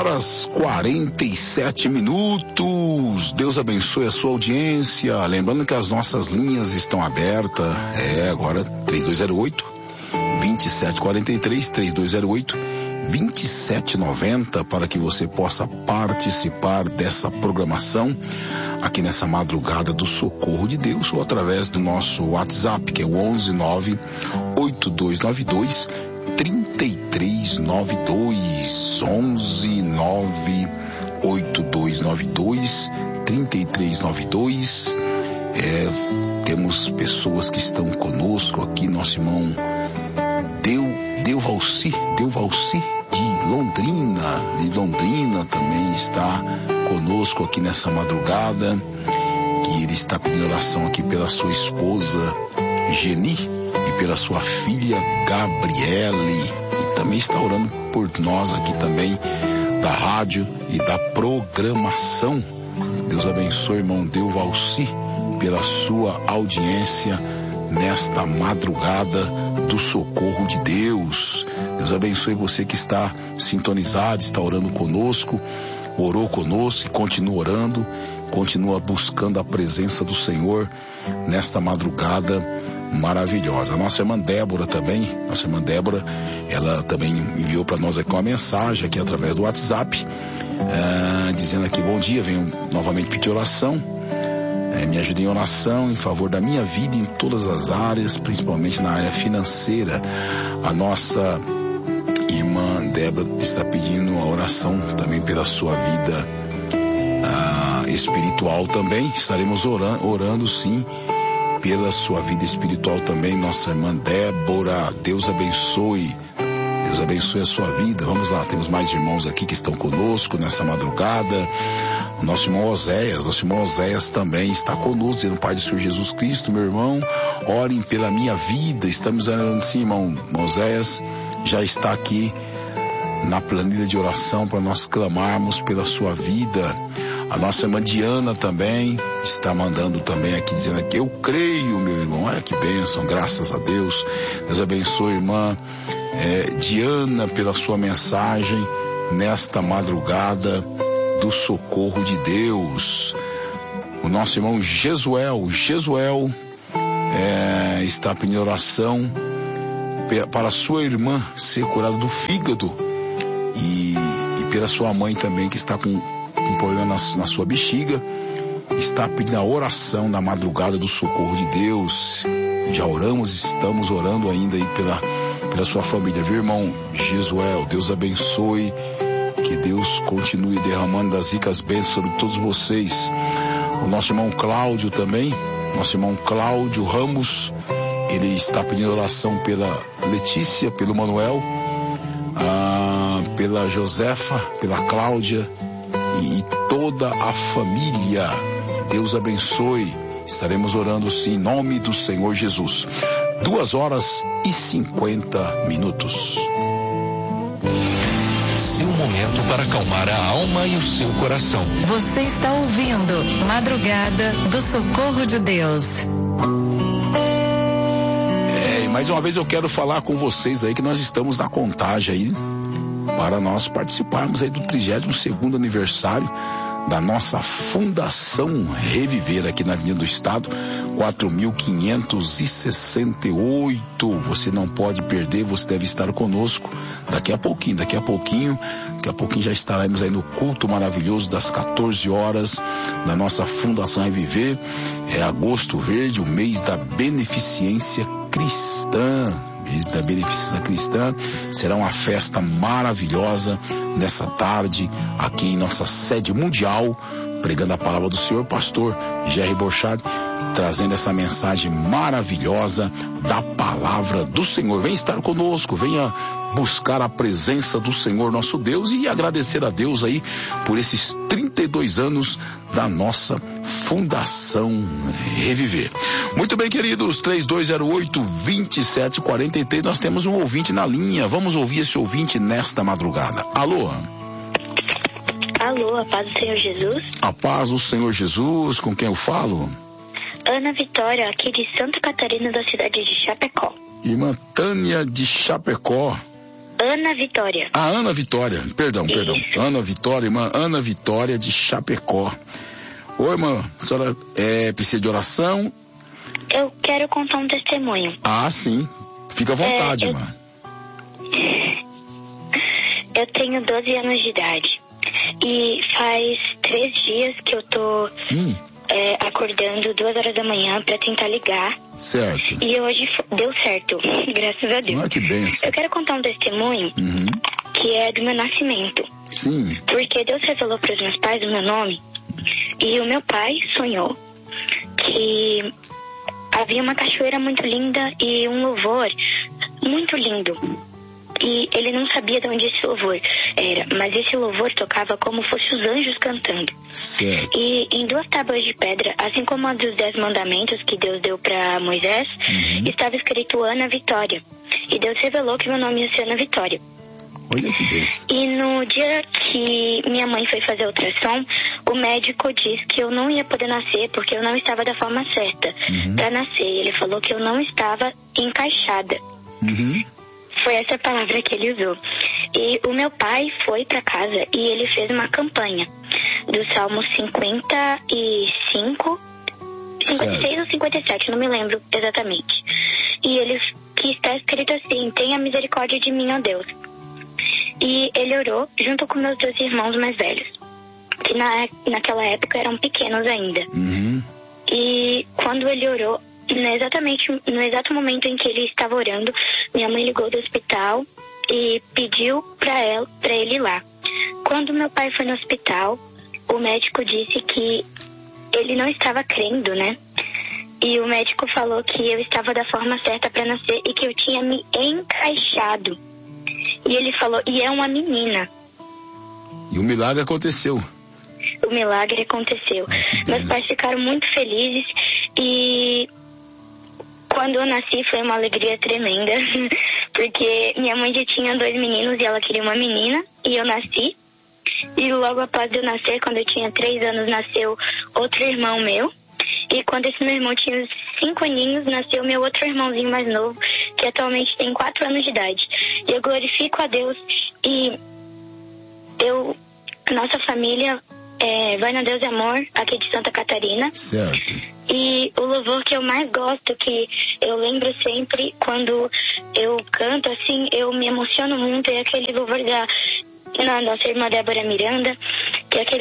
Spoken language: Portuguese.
horas 47 minutos. Deus abençoe a sua audiência. Lembrando que as nossas linhas estão abertas. Agora 3208-2743, 3208-2790, para que você possa participar dessa programação aqui nessa madrugada do Socorro de Deus, ou através do nosso WhatsApp, que é o 1198292 3392, 1198292 3392. Temos pessoas que estão conosco aqui, nosso irmão Delvalci de Londrina também está conosco aqui nessa madrugada, que ele está pedindo oração aqui pela sua esposa Geni e pela sua filha Gabriele, e também está orando por nós aqui também da rádio e da programação. Deus abençoe, irmão Delvalci, pela sua audiência nesta madrugada do Socorro de Deus. Deus abençoe você que está sintonizado, está orando conosco, orou conosco e continua orando, continua buscando a presença do Senhor nesta madrugada maravilhosa. A nossa irmã Débora também, ela também enviou para nós aqui uma mensagem aqui através do WhatsApp, dizendo aqui: bom dia, venho novamente pedir oração. Me ajude em oração em favor da minha vida em todas as áreas, principalmente na área financeira. A nossa irmã Débora está pedindo a oração também pela sua vida espiritual também. Estaremos orando sim pela sua vida espiritual também, nossa irmã Débora. Deus abençoe a sua vida. Vamos lá, temos mais irmãos aqui que estão conosco nessa madrugada. O nosso irmão Oséias também está conosco, dizendo: Pai do Senhor Jesus Cristo, meu irmão, orem pela minha vida. Estamos orando sim, irmão Oséias, já está aqui na planilha de oração para nós clamarmos pela sua vida. A nossa irmã Diana também está mandando também aqui, dizendo aqui: eu creio, meu irmão. Olha que bênção, graças a Deus. Deus abençoe, irmã Diana, pela sua mensagem nesta madrugada do Socorro de Deus. O nosso irmão Jesuel está pedindo oração para a sua irmã ser curada do fígado e pela sua mãe também, que está com um problema na sua bexiga. Está pedindo a oração na madrugada do Socorro de Deus. Já oramos, estamos orando ainda aí pela sua família, viu, irmão Jesuel? Deus abençoe, que Deus continue derramando das ricas bênçãos sobre todos vocês. O nosso irmão Cláudio também, nosso irmão Cláudio Ramos, ele está pedindo oração pela Letícia, pelo Manuel, pela Josefa, pela Cláudia e toda a família. Deus abençoe. Estaremos orando sim, em nome do Senhor Jesus. 2h50. Seu momento para acalmar a alma e o seu coração. Você está ouvindo Madrugada do Socorro de Deus. Mais uma vez eu quero falar com vocês aí que nós estamos na contagem aí para nós participarmos aí do 32º aniversário da nossa Fundação Reviver, aqui na Avenida do Estado, 4568. Você não pode perder, você deve estar conosco daqui a pouquinho já estaremos aí no culto maravilhoso das 14 horas da nossa Fundação Reviver. É Agosto Verde, o mês da beneficência cristã. Será uma festa maravilhosa nessa tarde aqui em nossa sede mundial, pregando a palavra do Senhor, pastor Jerry Borchardt, trazendo essa mensagem maravilhosa da palavra do Senhor. Venha estar conosco, venha buscar a presença do Senhor nosso Deus e agradecer a Deus aí por esses 32 anos da nossa Fundação Reviver. Muito bem, queridos, 3208-2743, nós temos um ouvinte na linha. Vamos ouvir esse ouvinte nesta madrugada. Alô? Alô, a paz do Senhor Jesus? A paz do Senhor Jesus, com quem eu falo? Ana Vitória, aqui de Santa Catarina, da cidade de Chapecó. Irmã Tânia de Chapecó. Ana Vitória. A Ana Vitória, perdão. Ana Vitória, irmã Ana Vitória de Chapecó. Oi, irmã, a senhora precisa de oração? Eu quero contar um testemunho. Ah, sim. Fica à vontade, irmã. Eu tenho 12 anos de idade. E faz 3 dias que eu tô acordando 2 horas da manhã pra tentar ligar. Certo. E hoje deu certo, graças a Deus. Ah, que bênção. Eu quero contar um testemunho que é do meu nascimento. Sim. Porque Deus revelou para os meus pais o meu nome. E o meu pai sonhou que havia uma cachoeira muito linda e um louvor muito lindo. E ele não sabia de onde esse louvor era, mas esse louvor tocava como fosse os anjos cantando. Certo. E em 2 tábuas de pedra, assim como a dos 10 mandamentos que Deus deu para Moisés, estava escrito Ana Vitória. E Deus revelou que meu nome ia ser Ana Vitória. Olha que bênção. E no dia que minha mãe foi fazer a ultrassom, o médico disse que eu não ia poder nascer porque eu não estava da forma certa para nascer. Ele falou que eu não estava encaixada. Foi essa palavra que ele usou. E o meu pai foi para casa e ele fez uma campanha do Salmo 55, 56 ou 57, não me lembro exatamente. E ele que está escrito assim: tenha misericórdia de mim, ó Deus. E ele orou junto com meus 2 irmãos mais velhos, que naquela época eram pequenos ainda. E quando ele orou, no exato momento em que ele estava orando, minha mãe ligou do hospital e pediu para ele ir lá. Quando meu pai foi no hospital, o médico disse que ele não estava crendo, né? E o médico falou que eu estava da forma certa para nascer e que eu tinha me encaixado. E ele falou, e é uma menina. E o milagre aconteceu. O milagre aconteceu. Meus pais ficaram muito felizes e quando eu nasci foi uma alegria tremenda, porque minha mãe já tinha 2 meninos e ela queria uma menina, e eu nasci. E logo após eu nascer, quando eu tinha 3 anos, nasceu outro irmão meu. E quando esse meu irmão tinha 5 aninhos, nasceu meu outro irmãozinho mais novo, que atualmente tem 4 anos de idade. E eu glorifico a Deus e nossa família vai na Deus e Amor, aqui de Santa Catarina. Certo. E o louvor que eu mais gosto, que eu lembro sempre quando eu canto, assim, eu me emociono muito, é aquele louvor da nossa irmã Débora Miranda, que é aquele